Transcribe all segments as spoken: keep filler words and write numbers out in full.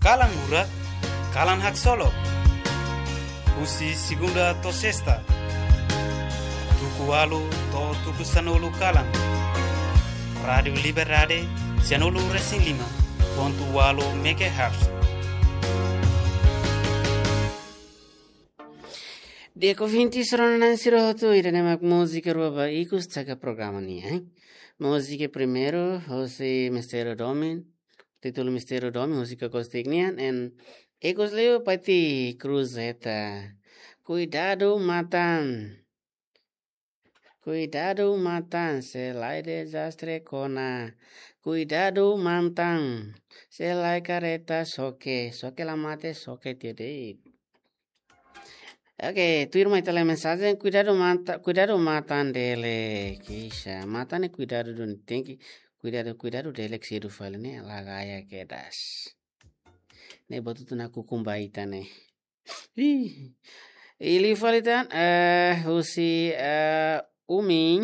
Kalang Murak, Kalang Hak Solo. Usi segunda to sexta. Tuku alu to tuku sanolu Kalang. Radio Liberdade, Sanolu Racing lima, ponto alu megahertz. Deko vinte sronan siroto irene mak música roba ikus tsaga programa ni, hein? Música primeiro, José Mistério Domin, título Mistério Domin, música costignian, en Ecos leo pati cruzeta. Cuidado matan. Cuidado matan, se lai desastre cona. Cuidado mantan, se lai careta soque, soque la mate soque tirei. Ok, tu irmã está lá mensagem, cuidado mata, cuidado matan dele, queixa, matan e cuidado do tem que cuidado, cuidado dele que se do fala, né? Lagaia que das. Ne botu tu na cucumbaita, né? Ih, ele fala então, eh, usi eh umin,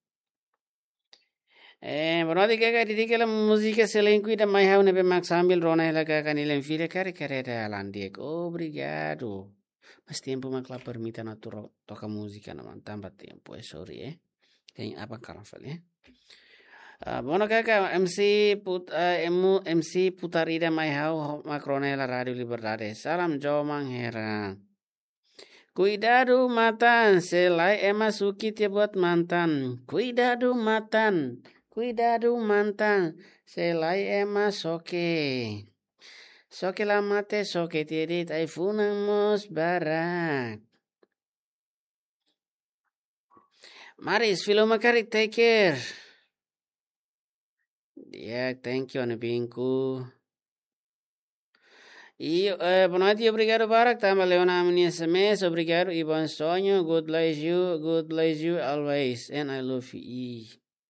eh, berarti kakak didik kalau musik selain cuida mai hau nebe mak sambil rona hela kakak nilen file kare kare da landiek, obrigado. Mas tempo mak la permita na tu toca música na man tambah tempo, eh sorry eh. Tem apa kalam fale eh. Uh, bueno kakak M C put uh, M C putarida mai hau makrona hela Radio Liberdade. Salam jomang hera. Cuidado matan, selai emasuki tiap buat mantan. Cuidado matan, cuidado mantan, selai emas soke. Soke la mate soke tirit aifunamos barak. Maris, Filomacari, take care. Yeah, thank you, Anabinku. E uh, boa noite e obrigado, Barak. Tamba Leona minha S M S, obrigado. E bom sonho. God bless you, God bless you always. And I love you.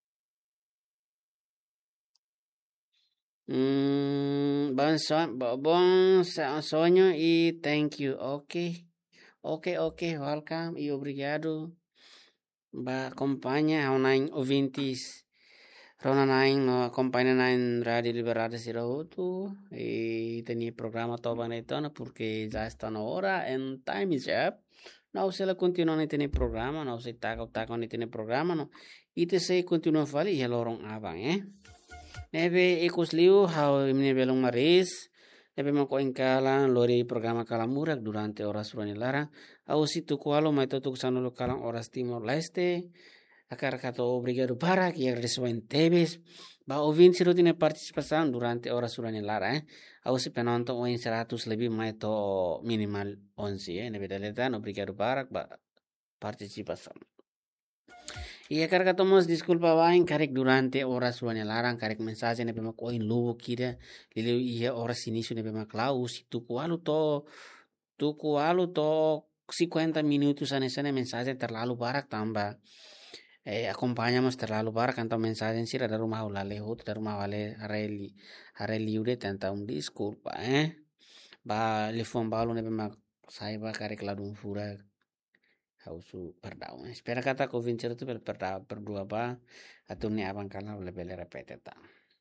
Mm, bom sonho, bom sonho e thank you. Ok, ok, ok, welcome e obrigado. Ba acompanha online ouvintes. Rona naing no acompanha naing Radio Liberdade Sirahutu e tem programa toba na itona porque já está na hora and time is up. Não se ela continua na tem programa, não se taca taca na tem programa no. E te sei continua fali e lorong abang eh. Nebe ikos liu how imne belong maris. Nebe mako ingkalan lori programa Kalamurak durante horas runilara. Au situ kualo mai totuk sanolo kalang horas Timor Leste. Akar kato obrigado para que resuen tebes ba ovin siru tine participação durante horas surani lara eh au si penonton oin seratus lebih mai to minimal onze eh nebe daletan obrigado para ba participação e akar kato mos desculpa wain karek durante horas surani lara karek mensagem nebe mak oin luo kira lileu ia horas início nebe mak lau si tu kualu to tu kualu to cinquenta minutos anesane mensagem terlalu barak tambah eh acompañamos terlalu bar canto mensaje sih ada rumah ulale hut ada rumah wale hareli hareli udah tenta um disculpa eh ba telefon balu nebe mak sai ba karek ladung fura hausu perdau espera kata ko vincer tu per perdau perdua ba atau ni abang kala lebele repete ta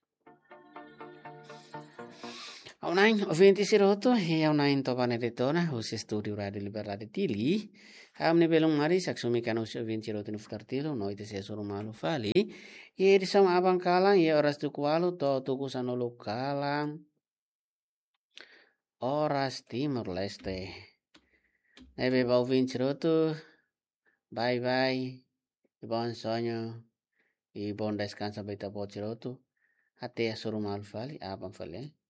Online, oventi siroto, e online topane retona, us studio Radio Liberdade Tili. Amne belong mari saksumi kanus oventi siroto ni futartilo, noite se solo malu fali. E di sama abang kalang, e oras tu kualu, to tuku sanolo kalang. Oras Timor Leste. Nebe ba oventi siroto, bye bye. E buon sogno, e buon descanso beta po siroto. Até a solo malu fali, abang fali, eh.